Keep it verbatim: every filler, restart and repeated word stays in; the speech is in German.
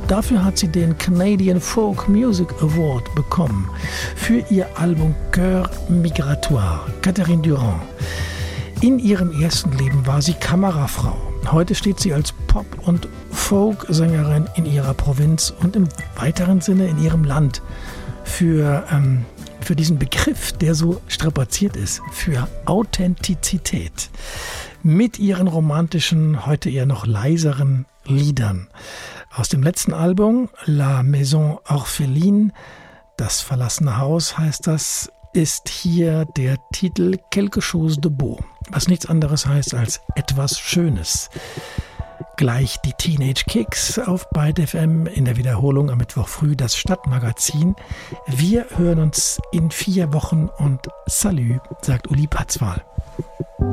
Dafür hat sie den Canadian Folk Music Award bekommen für ihr Album Cœur Migratoire. Catherine Durand. In ihrem ersten Leben war sie Kamerafrau. Heute steht sie als Pop- und Folk-Sängerin in ihrer Provinz und im weiteren Sinne in ihrem Land für, ähm, für diesen Begriff, der so strapaziert ist, für Authentizität. Mit ihren romantischen, heute eher noch leiseren Liedern. Aus dem letzten Album, La Maison Orpheline, das verlassene Haus heißt das, ist hier der Titel Quelque chose de beau, was nichts anderes heißt als etwas Schönes. Gleich die Teenage Kicks auf Byte F M, in der Wiederholung am Mittwoch früh das Stadtmagazin. Wir hören uns in vier Wochen und Salü, sagt Uli Patzwal.